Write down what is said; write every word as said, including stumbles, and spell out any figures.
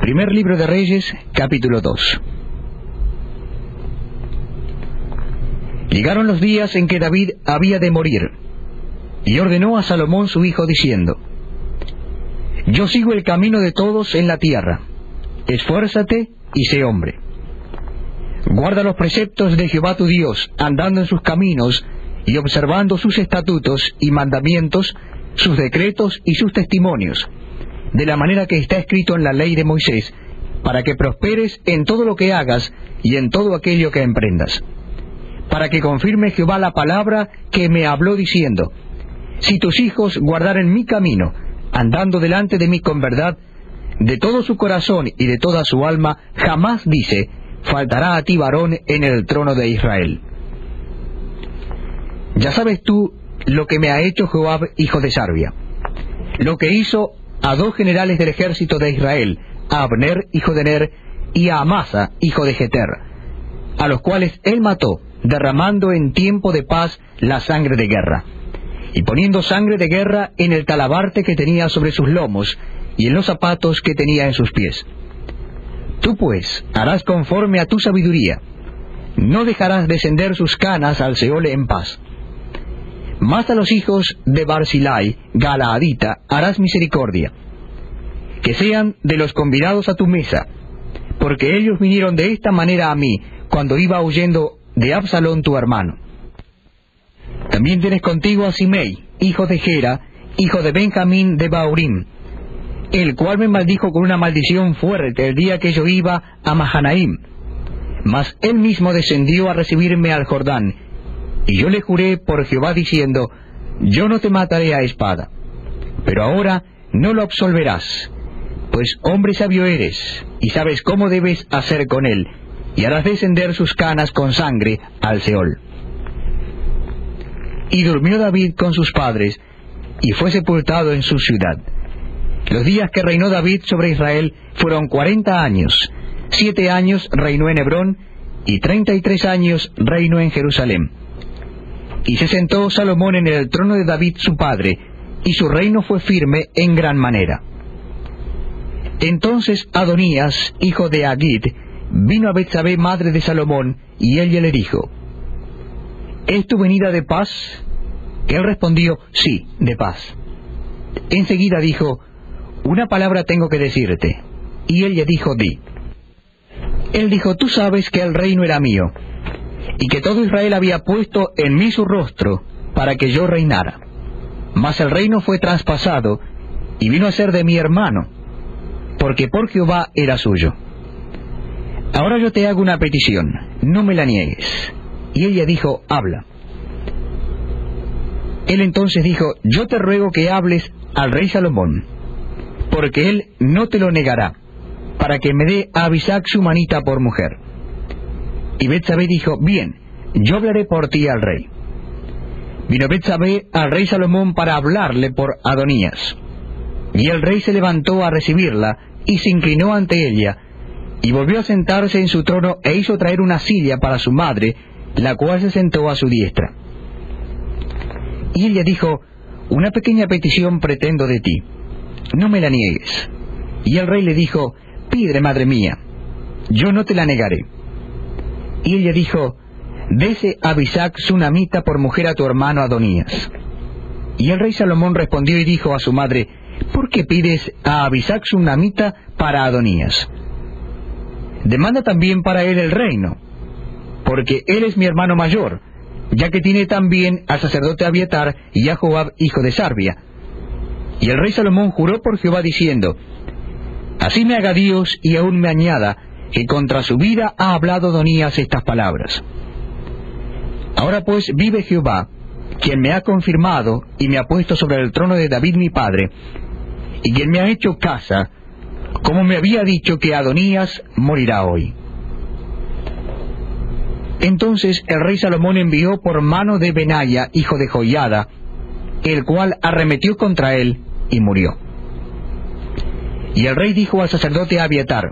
Primer libro de Reyes, capítulo dos. Llegaron los días en que David había de morir, y ordenó a Salomón su hijo diciendo: Yo sigo el camino de todos en la tierra, esfuérzate y sé hombre. Guarda los preceptos de Jehová tu Dios, andando en sus caminos y observando sus estatutos y mandamientos, sus decretos y sus testimonios, de la manera que está escrito en la ley de Moisés, para que prosperes en todo lo que hagas y en todo aquello que emprendas. Para que confirme Jehová la palabra que me habló diciendo: Si tus hijos guardaren mi camino, andando delante de mí con verdad, de todo su corazón y de toda su alma, jamás, dice, faltará a ti varón en el trono de Israel. Ya sabes tú lo que me ha hecho Joab, hijo de Sarvia, lo que hizo a dos generales del ejército de Israel, a Abner, hijo de Ner, y a Amasa, hijo de Jeter, a los cuales él mató, derramando en tiempo de paz la sangre de guerra, y poniendo sangre de guerra en el talabarte que tenía sobre sus lomos, y en los zapatos que tenía en sus pies. Tú pues harás conforme a tu sabiduría, no dejarás descender sus canas al Seol en paz. Mas a los hijos de Barzillai, Galaadita, harás misericordia, que sean de los convidados a tu mesa, porque ellos vinieron de esta manera a mí, cuando iba huyendo de Absalón tu hermano. También tienes contigo a Simei, hijo de Gera, hijo de Benjamín de Baurim, el cual me maldijo con una maldición fuerte el día que yo iba a Mahanaim. Mas él mismo descendió a recibirme al Jordán, y yo le juré por Jehová diciendo: Yo no te mataré a espada. Pero ahora no lo absolverás, pues hombre sabio eres, y sabes cómo debes hacer con él, y harás descender sus canas con sangre al Seol. Y durmió David con sus padres, y fue sepultado en su ciudad. Los días que reinó David sobre Israel fueron cuarenta años. Siete años reinó en Hebrón, y treinta y tres años reinó en Jerusalén. Y se sentó Salomón en el trono de David su padre, y su reino fue firme en gran manera. Entonces Adonías, hijo de Agit, vino a Betsabé, madre de Salomón, y ella le dijo: ¿Es tu venida de paz? Él respondió: Sí, de paz. Enseguida dijo: Una palabra tengo que decirte. Y ella dijo: Di. Él dijo: Tú sabes que el reino era mío, y que todo Israel había puesto en mí su rostro para que yo reinara. Mas el reino fue traspasado, y vino a ser de mi hermano, porque por Jehová era suyo. Ahora yo te hago una petición, no me la niegues. Y ella dijo: Habla. Él entonces dijo: Yo te ruego que hables al rey Salomón, porque él no te lo negará, para que me dé a Abisac su manita por mujer. Y Betsabé dijo: Bien, yo hablaré por ti al rey. Vino Betsabé al rey Salomón para hablarle por Adonías. Y el rey se levantó a recibirla, y se inclinó ante ella, y volvió a sentarse en su trono, e hizo traer una silla para su madre, la cual se sentó a su diestra. Y ella dijo: Una pequeña petición pretendo de ti, no me la niegues. Y el rey le dijo: Pide, madre mía, yo no te la negaré. Y ella dijo: Dese a Abisac sunamita por mujer a tu hermano Adonías. Y el rey Salomón respondió y dijo a su madre: ¿Por qué pides a Abisac sunamita para Adonías? Demanda también para él el reino, porque él es mi hermano mayor, ya que tiene también al sacerdote Abiatar y a Joab, hijo de Sarvia. Y el rey Salomón juró por Jehová diciendo: Así me haga Dios y aún me añada, que contra su vida ha hablado Adonías estas palabras. Ahora pues vive Jehová, quien me ha confirmado y me ha puesto sobre el trono de David mi padre, y quien me ha hecho casa, como me había dicho que Adonías morirá hoy. Entonces el rey Salomón envió por mano de Benaya, hijo de Joiada, el cual arremetió contra él y murió. Y el rey dijo al sacerdote Abiatar: